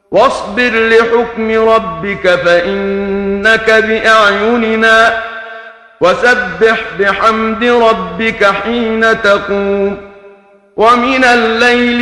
واصبر لحكم ربك فإنك بأعيننا وسبح بحمد ربك حين تقوم ومن الليل